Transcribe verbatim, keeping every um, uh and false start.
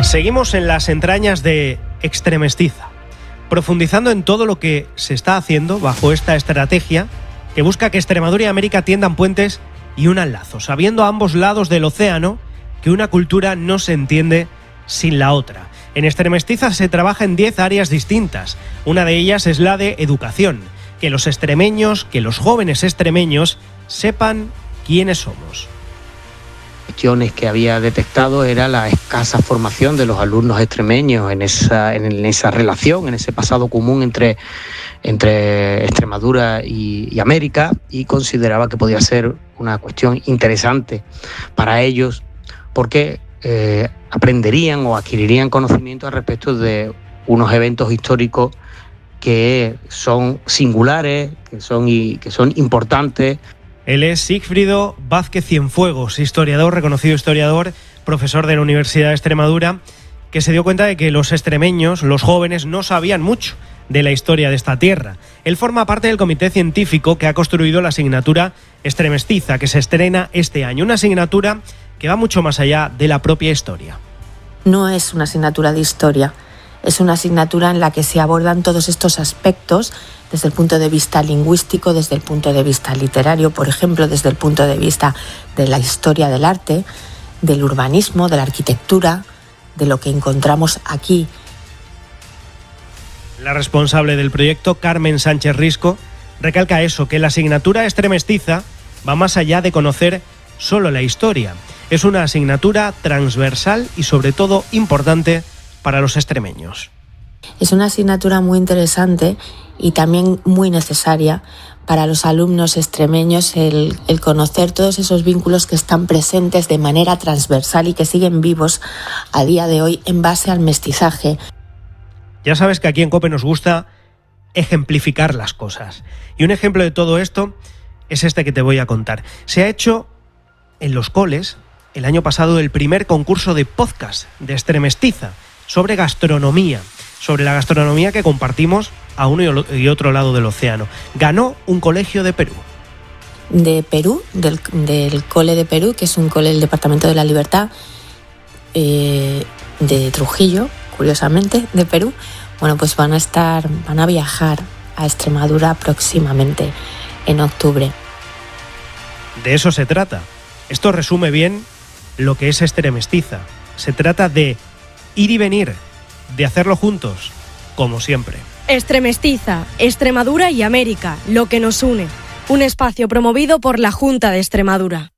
Seguimos en las entrañas de Extremestiza, profundizando en todo lo que se está haciendo bajo esta estrategia que busca que Extremadura y América tiendan puentes y unan lazos, sabiendo a ambos lados del océano que una cultura no se entiende sin la otra. En Extremestiza se trabaja en diez áreas distintas. Una de ellas es la de educación, que los extremeños, que los jóvenes extremeños sepan quiénes somos. Cuestiones que había detectado era la escasa formación de los alumnos extremeños en esa, en esa relación, en ese pasado común entre, entre Extremadura y, y América, y consideraba que podía ser una cuestión interesante para ellos porque eh, aprenderían o adquirirían conocimiento al respecto de unos eventos históricos que son singulares, que son, y, que son importantes. Él es Sigfrido Vázquez Cienfuegos, historiador, reconocido historiador, profesor de la Universidad de Extremadura, que se dio cuenta de que los extremeños, los jóvenes, no sabían mucho de la historia de esta tierra. Él forma parte del comité científico que ha construido la asignatura Extremestiza, que se estrena este año. Una asignatura que va mucho más allá de la propia historia. No es una asignatura de historia, es una asignatura en la que se abordan todos estos aspectos desde el punto de vista lingüístico, desde el punto de vista literario, por ejemplo, desde el punto de vista de la historia del arte, del urbanismo, de la arquitectura, de lo que encontramos aquí. La responsable del proyecto, Carmen Sánchez Risco, recalca eso, que la asignatura Extremestiza va más allá de conocer solo la historia. Es una asignatura transversal y sobre todo importante para los extremeños. Es una asignatura muy interesante y también muy necesaria para los alumnos extremeños el, el conocer todos esos vínculos que están presentes de manera transversal y que siguen vivos a día de hoy en base al mestizaje. Ya sabes que aquí en COPE nos gusta ejemplificar las cosas. Y un ejemplo de todo esto es este que te voy a contar. Se ha hecho en los coles el año pasado el primer concurso de podcast de Extremestiza sobre gastronomía, sobre la gastronomía que compartimos a uno y otro lado del océano. Ganó un colegio de Perú. De Perú, del, del Cole de Perú, que es un cole del Departamento de la Libertad, eh, de Trujillo, curiosamente, de Perú. Bueno, pues van a estar, van a viajar a Extremadura próximamente, en octubre. De eso se trata. Esto resume bien lo que es Extremestiza. Se trata de ir y venir, de hacerlo juntos, como siempre. Extremestiza, Extremadura y América, lo que nos une. Un espacio promovido por la Junta de Extremadura.